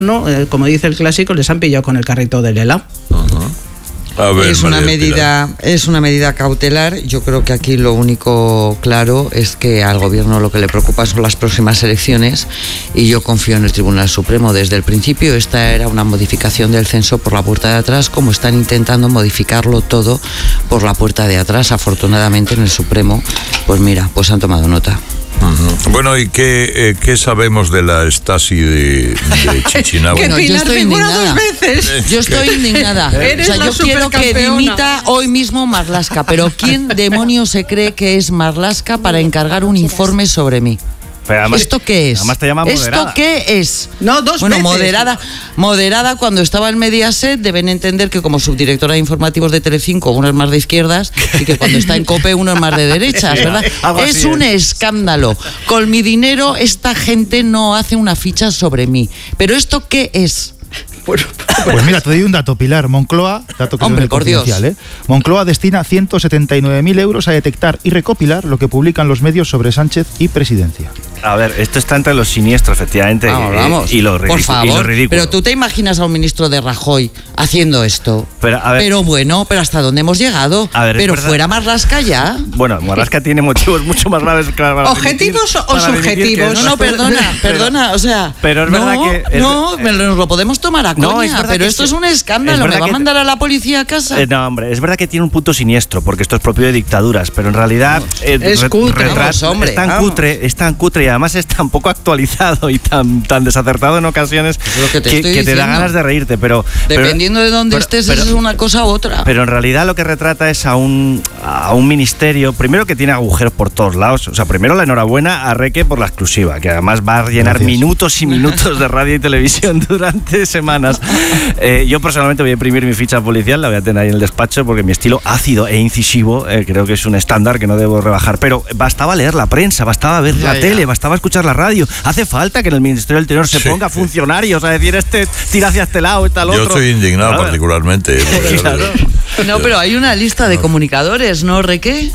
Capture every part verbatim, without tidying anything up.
no, eh, como dice el clásico, les han pillado con el carrito del helado. Uh-huh. A ver, es una medida, es una medida cautelar. Yo creo que aquí lo único claro es que al gobierno lo que le preocupa son las próximas elecciones, y yo confío en el Tribunal Supremo. Desde el principio esta era una modificación del censo por la puerta de atrás, como están intentando modificarlo todo por la puerta de atrás. Afortunadamente en el Supremo, pues mira, pues han tomado nota. Uh-huh. Bueno, ¿y qué, eh, qué sabemos de la Stasi de, de Chichinabo? Que Bueno, yo Pilar estoy figura indignada. dos veces. Yo estoy indignada. Eres O sea, la yo quiero que supercampeona. dimita hoy mismo Marlaska, pero ¿quién demonios se cree que es Marlaska para encargar un informe sobre mí? Pero además, ¿Esto qué es? Además te llama moderada. ¿Esto qué es? No, dos bueno, veces. moderada, moderada cuando estaba en Mediaset. Deben entender que como subdirectora de informativos de Telecinco uno es más de izquierdas, y que cuando está en COPE uno es más de derechas, ¿verdad? Algo Es así un es. escándalo. Con mi dinero esta gente no hace una ficha sobre mí. ¿Pero esto qué es? Bueno, Pues mira, te doy un dato, Pilar. Moncloa, dato que Hombre, es por Dios. confidencial, ¿eh? Moncloa destina ciento setenta y nueve mil euros a detectar y recopilar lo que publican los medios sobre Sánchez y presidencia. A ver, esto está entre lo siniestro, efectivamente, Vamos, eh, vamos. y lo Por ridículo. favor. Y lo ridículo. Pero tú te imaginas a un ministro de Rajoy haciendo esto. Pero, a ver- Pero bueno, pero ¿hasta dónde hemos llegado? A ver, es pero verdad- fuera Marlaska ya. Bueno, Marlaska tiene motivos mucho más graves que para ¿Objetivos dimitir- o para dimitir que subjetivos? eso. No, no, perdona, Pero- perdona, o sea... pero es no, verdad que- es- No, me lo- nos lo podemos tomar a No, coña, es verdad pero que esto es- es un es escándalo. ¿Me verdad va a que- mandar a la policía a casa? Eh, no, hombre, es verdad que tiene un punto siniestro, porque esto es propio de dictaduras, pero en realidad eh, Es cutre. retrata- Vamos, hombre, es tan vamos. cutre, es tan cutre y además es tan poco actualizado y tan, tan desacertado en ocasiones Es lo que te estoy que te da diciendo. ganas de reírte, pero... pero- Dependiendo de dónde pero- estés, pero- es una cosa u otra. Pero en realidad lo que retrata es a un, a un ministerio, primero que tiene agujeros por todos lados. O sea, primero la enhorabuena a Reque por la exclusiva, que además va a llenar Gracias. minutos y minutos de radio y televisión durante semanas. Eh, yo personalmente voy a imprimir mi ficha policial, la voy a tener ahí en el despacho, porque mi estilo ácido e incisivo eh, creo que es un estándar que no debo rebajar. Pero bastaba leer la prensa, bastaba ver Ya, la ya. tele, bastaba escuchar la radio. Hace falta que en el Ministerio del Interior se Sí. ponga funcionarios a decir este tira hacia este lado, este al Yo otro. estoy indignado Claro. particularmente. porque- Claro. No, pero hay una lista de comunicadores, ¿no, Reque?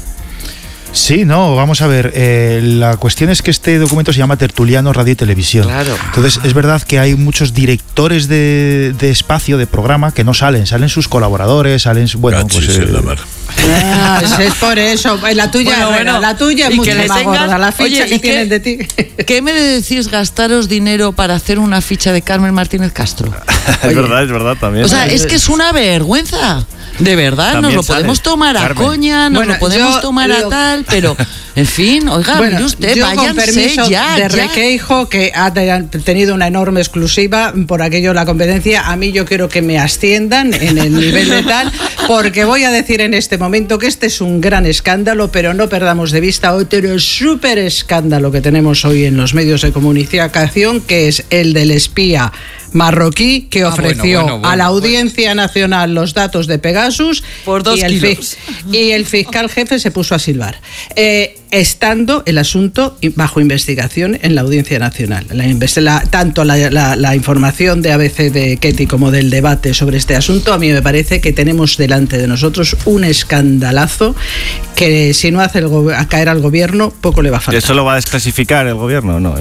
Sí, no, vamos a ver. eh, la cuestión es que este documento se llama Tertuliano Radio y Televisión. Claro. Entonces, es verdad que hay muchos directores de, de espacio, de programa, que no salen. Salen sus colaboradores, salen. su- Bueno, Cachis pues. en la eh, mar. Ah, es, es por eso. La tuya, Bueno, Herrera, bueno. la tuya es Y mucho que le más tengas- gorda. La ficha Oye, que ¿y qué- tienen de ti. ¿Qué me decís gastaros dinero para hacer una ficha de Carmen Martínez Castro? Es verdad, es verdad también. O sea, es que es una vergüenza. De verdad, nos También lo sale, podemos tomar a Carmen. coña, nos Bueno, lo podemos yo tomar a lo- tal, pero, en fin, oiga, Bueno, mire usted, yo con váyanse permiso ya, de ya. Requeijo, que ha te- tenido una enorme exclusiva por aquello de la competencia, a mí yo quiero que me asciendan en el nivel de tal, porque voy a decir en este momento que este es un gran escándalo, pero no perdamos de vista otro súper escándalo que tenemos hoy en los medios de comunicación, que es el del espía marroquí que Ah, ofreció bueno, bueno, bueno, a la bueno. Audiencia Nacional los datos de Pegasus Por dos y, el kilos. fi- y el fiscal jefe se puso a silbar, eh, estando el asunto bajo investigación en la Audiencia Nacional. La, invest- la- tanto la, la- la información de A B C de Ketty como del debate sobre este asunto, a mí me parece que tenemos delante de nosotros un escandalazo que si no hace el go- a caer al gobierno, poco le va a faltar. ¿Eso lo va a desclasificar el gobierno? No.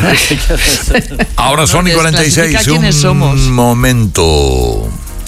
Ahora son y No, cuarenta y seis, desclasifica un quiénes somos. momento.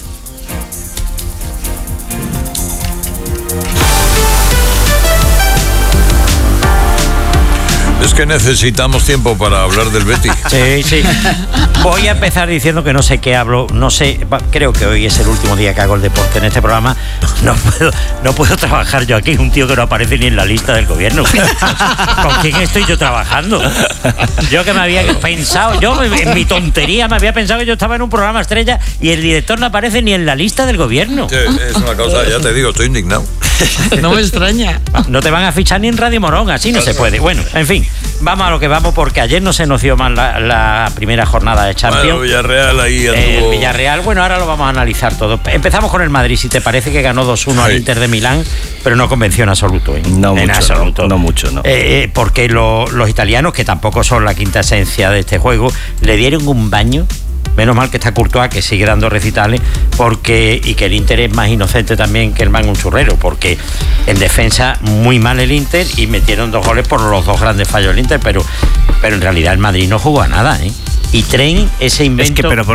Es que necesitamos tiempo para hablar del Betis. Sí, sí. Voy a empezar diciendo que no sé qué hablo, no sé, va, creo que hoy es el último día que hago el deporte en este programa. No puedo, no puedo trabajar yo aquí, un tío que no aparece ni en la lista del gobierno. ¿Con quién estoy yo trabajando? Yo que me había pensado, yo en mi tontería me había pensado que yo estaba en un programa estrella y el director no aparece ni en la lista del gobierno. Sí, es una cosa, ya te digo, estoy indignado. No me extraña. No te van a fichar ni en Radio Morón, así no se puede. Bueno, en fin, vamos a lo que vamos, porque ayer no se nos dio mal la, la primera jornada de Champions. Bueno, Villarreal ahí El anduvo- Villarreal, bueno, ahora lo vamos a analizar todo. Empezamos con el Madrid, si te parece, que ganó dos uno al Sí. Inter de Milán, pero no convenció en absoluto. ¿eh? No en mucho, absoluto. no, no mucho, no. Eh, eh, porque lo- los italianos, que tampoco son la quinta esencia de este juego, le dieron un baño. Menos mal que está Courtois, que sigue dando recitales, porque y que el Inter es más inocente también que el man un churrero, porque en defensa muy mal el Inter y metieron dos goles por los dos grandes fallos del Inter, pero, pero en realidad el Madrid no jugó a nada, ¿eh? Y tren, ese invento... Es que, pero